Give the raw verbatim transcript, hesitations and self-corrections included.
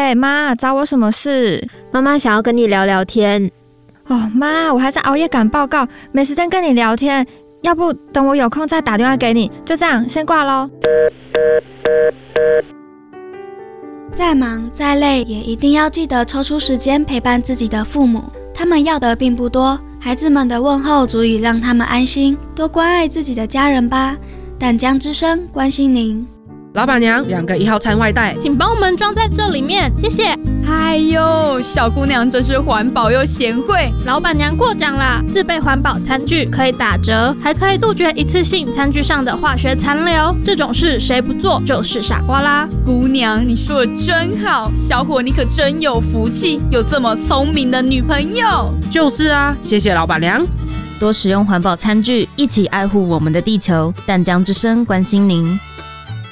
喂，妈，找我什么事？ 妈妈想要跟你聊聊天。 哦，妈，我还在熬夜赶报告，没时间跟你聊天，要不等我有空再打电话给你。就这样，先挂咯。 再忙再累，也一定要记得抽出时间陪伴自己的父母。他们要的并不多，孩子们的问候足以让他们安心。多关爱自己的家人吧。淡江之声关心您。 老板娘，两个一号餐外带， 请帮我们装在这里面，谢谢。 哎呦，小姑娘真是环保又贤惠。 老板娘过奖啦，自备环保餐具可以打折，还可以杜绝一次性餐具上的化学残留。这种事谁不做就是傻瓜啦。 姑娘，你说的真好，小伙你可真有福气，有这么聪明的女朋友。 就是啊，谢谢老板娘。 多使用环保餐具，一起爱护我们的地球。淡江之声关心您。